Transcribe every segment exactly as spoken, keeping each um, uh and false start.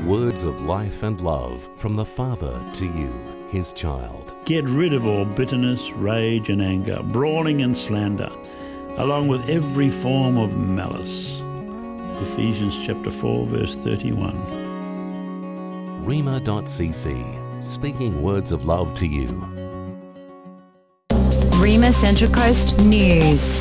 Words of life and love from the Father to you, his child. Get rid of all bitterness, rage and anger, brawling and slander, along with every form of malice. Ephesians chapter four, verse thirty-one. Rhema dot c c, speaking words of love to you. Rhema Central Coast News.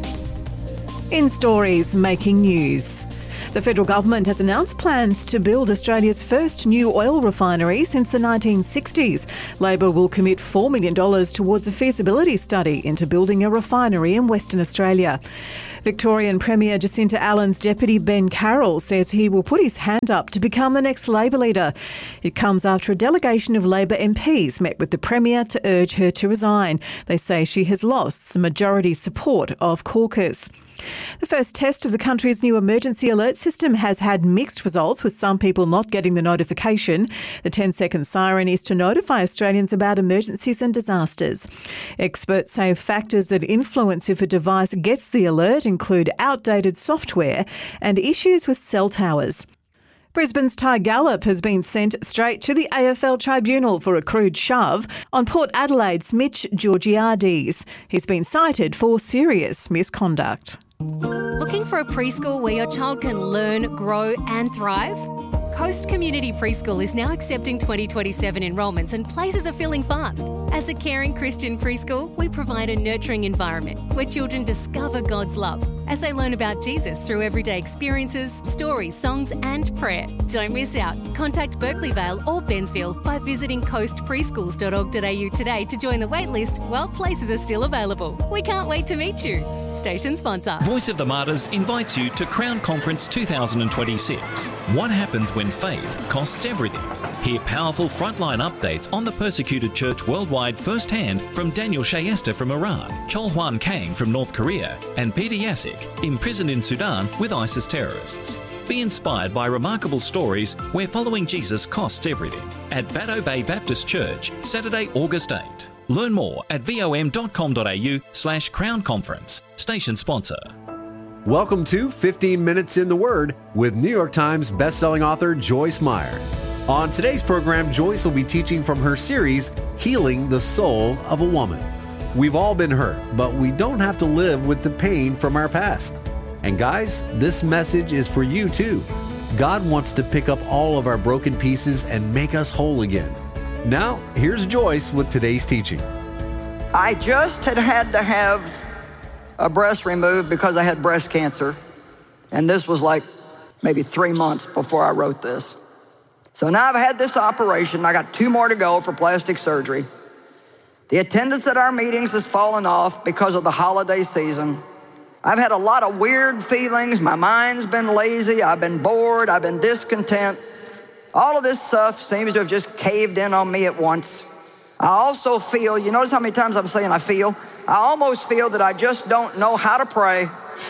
In stories making news. The federal government has announced plans to build Australia's first new oil refinery since the nineteen sixties. Labor will commit four million dollars towards a feasibility study into building a refinery in Western Australia. Victorian Premier Jacinta Allen's deputy Ben Carroll says he will put his hand up to become the next Labor leader. It comes after a delegation of Labor M Ps met with the Premier to urge her to resign. They say she has lost the majority support of caucus. The first test of the country's new emergency alert system has had mixed results, with some people not getting the notification. The ten-second siren is to notify Australians about emergencies and disasters. Experts say factors that influence if a device gets the alert include outdated software and issues with cell towers. Brisbane's Ty Gallop has been sent straight to the A F L tribunal for a crude shove on Port Adelaide's Mitch Georgiades. He's been cited for serious misconduct. Looking for a preschool where your child can learn, grow and thrive? Coast Community Preschool is now accepting twenty twenty-seven enrolments and places are filling fast. As a caring Christian preschool, we provide a nurturing environment where children discover God's love as they learn about Jesus through everyday experiences, stories, songs and prayer. Don't miss out. Contact Berkeley Vale or Bensville by visiting coast preschools dot org dot a u today to join the waitlist while places are still available. We can't wait to meet you. Station sponsor. Voice of the Martyrs invites you to Crown Conference two thousand twenty-six. What happens when faith costs everything? Hear powerful frontline updates on the persecuted church worldwide firsthand from Daniel Shayesta from Iran, Chol Hwan Kang from North Korea, and Peter Yasik, imprisoned in Sudan with ISIS terrorists. Be inspired by remarkable stories where following Jesus costs everything at Baddo Bay Baptist Church, Saturday, August eighth. Learn more at vom dot com dot a u slash crown conference. Station sponsor. Welcome to fifteen minutes in the Word with New York Times bestselling author Joyce Meyer. On today's program, Joyce will be teaching from her series, Healing the Soul of a Woman. We've all been hurt, but we don't have to live with the pain from our past. And guys, this message is for you too. God wants to pick up all of our broken pieces and make us whole again. Now, here's Joyce with today's teaching. I just had had to have a breast removed because I had breast cancer. And this was like maybe three months before I wrote this. So now I've had this operation. I got two more to go for plastic surgery. The attendance at our meetings has fallen off because of the holiday season. I've had a lot of weird feelings. My mind's been lazy. I've been bored. I've been discontent. All of this stuff seems to have just caved in on me at once. I also feel, you notice how many times I'm saying I feel? I almost feel that I just don't know how to pray.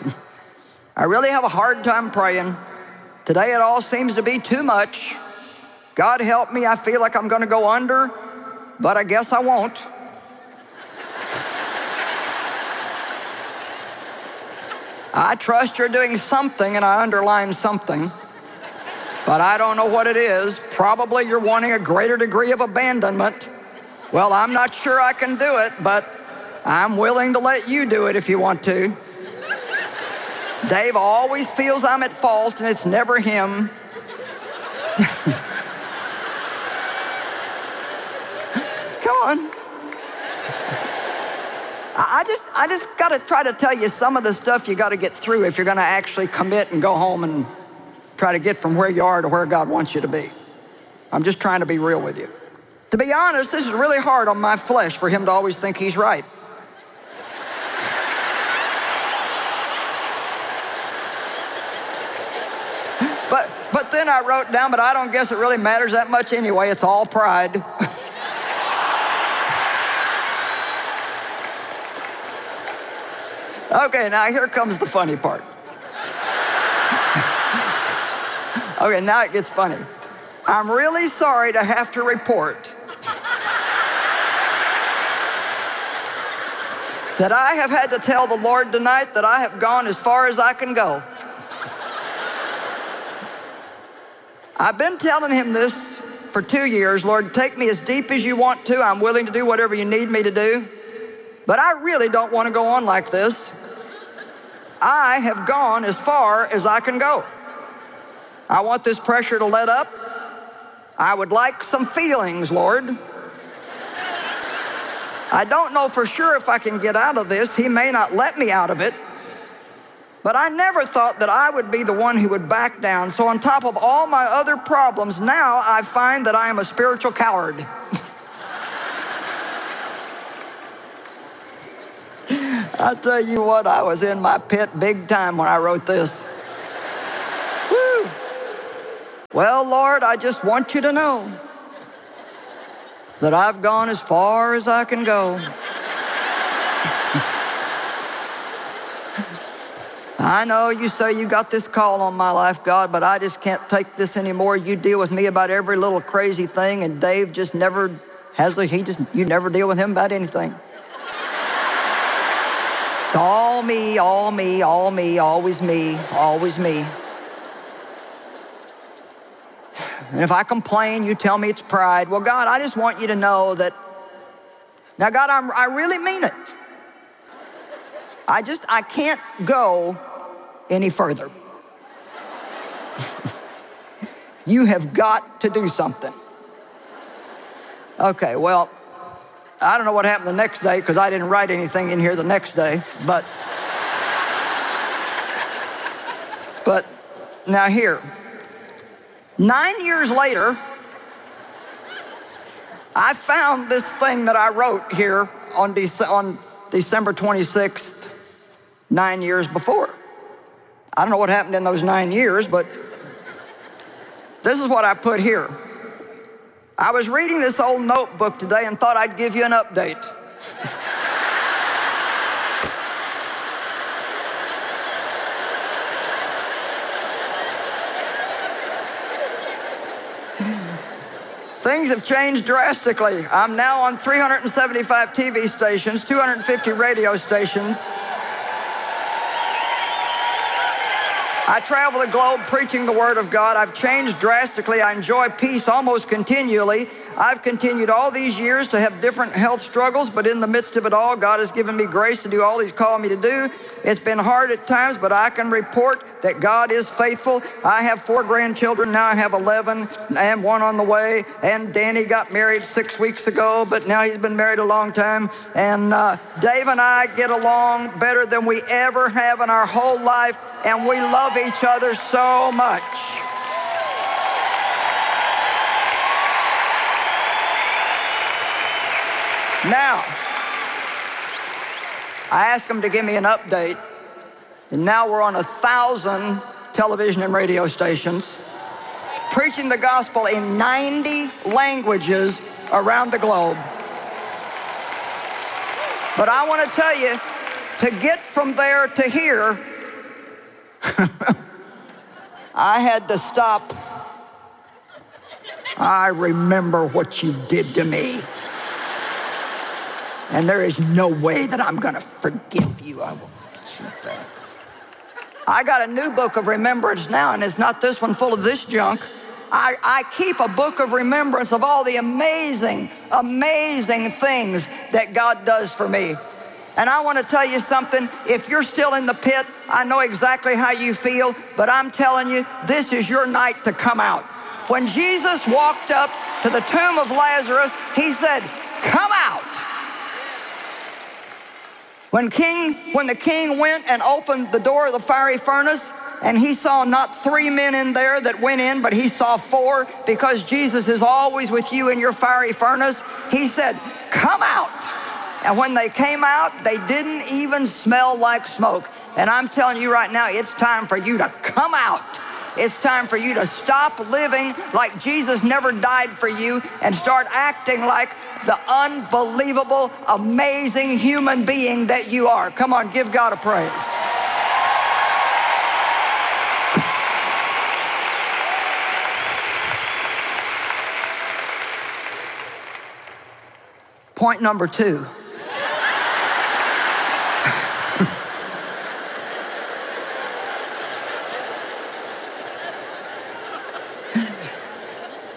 I really have a hard time praying. Today it all seems to be too much. God help me, I feel like I'm gonna go under, but I guess I won't. I trust you're doing something, and I underline something, but I don't know what it is. Probably you're wanting a greater degree of abandonment. Well, I'm not sure I can do it, but I'm willing to let you do it if you want to. Dave always feels I'm at fault, and it's never him. Come on. I just, I just got to try to tell you some of the stuff you got to get through if you're going to actually commit and go home and try to get from where you are to where God wants you to be. I'm just trying to be real with you. To be honest, this is really hard on my flesh for him to always think he's right. But, but then I wrote down, but I don't guess it really matters that much anyway. It's all pride. Okay, now here comes the funny part. Okay, now it gets funny. I'm really sorry to have to report that I have had to tell the Lord tonight that I have gone as far as I can go. I've been telling him this for two years. Lord, take me as deep as you want to. I'm willing to do whatever you need me to do. But I really don't want to go on like this. I have gone as far as I can go. I want this pressure to let up. I would like some feelings, Lord. I don't know for sure if I can get out of this. He may not let me out of it. But I never thought that I would be the one who would back down. So on top of all my other problems, now I find that I am a spiritual coward. I tell you what, I was in my pit big time when I wrote this. Woo. Well, Lord, I just want you to know that I've gone as far as I can go. I know you say you got this call on my life, God, but I just can't take this anymore. You deal with me about every little crazy thing, and Dave just never has a, he just, you never deal with him about anything. It's all me, all me, all me, always me, always me. And if I complain, you tell me it's pride. Well, God, I just want you to know that, now, God, I'm, I really mean it. I just, I can't go any further. You have got to do something. Okay, well, I don't know what happened the next day because I didn't write anything in here the next day, but, but now here, nine years later, I found this thing that I wrote here on, Dece- on December twenty-sixth, nine years before. I don't know what happened in those nine years, but this is what I put here. I was reading this old notebook today and thought I'd give you an update. Things have changed drastically. I'm now on three hundred seventy-five T V stations, two hundred fifty radio stations. I travel the globe preaching the Word of God. I've changed drastically. I enjoy peace almost continually. I've continued all these years to have different health struggles, but in the midst of it all, God has given me grace to do all He's called me to do. It's been hard at times, but I can report that God is faithful. I have four grandchildren. Now I have eleven and one on the way. And Danny got married six weeks ago, but now he's been married a long time. And uh, Dave and I get along better than we ever have in our whole life, and we love each other so much. Now, I asked him to give me an update, and now we're on a thousand television and radio stations, preaching the gospel in ninety languages around the globe. But I want to tell you, to get from there to here, I had to stop. I remember what you did to me. And there is no way that I'm going to forgive you. I will get you back. I got a new book of remembrance now, and it's not this one full of this junk. I, I keep a book of remembrance of all the amazing, amazing things that God does for me. And I want to tell you something. If you're still in the pit, I know exactly how you feel, but I'm telling you, this is your night to come out. When Jesus walked up to the tomb of Lazarus, he said, "Come out." When king, when the king went and opened the door of the fiery furnace, and he saw not three men in there that went in, but he saw four, because Jesus is always with you in your fiery furnace, he said, "Come out." And when they came out, they didn't even smell like smoke. And I'm telling you right now, it's time for you to come out. It's time for you to stop living like Jesus never died for you and start acting like the unbelievable, amazing human being that you are. Come on, give God a praise. Point number two.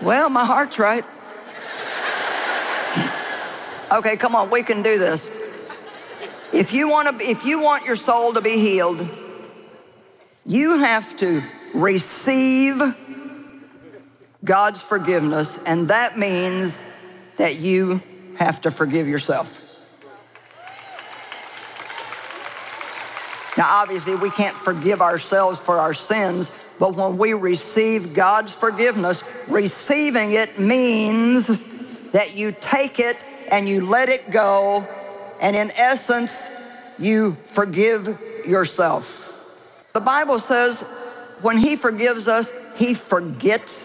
Well, my heart's right. Okay, come on, we can do this. If you want to, if you want your soul to be healed, you have to receive God's forgiveness, and that means that you have to forgive yourself. Now, obviously, we can't forgive ourselves for our sins, but when we receive God's forgiveness, receiving it means that you take it and you let it go, and in essence, you forgive yourself. The Bible says when he forgives us, he forgets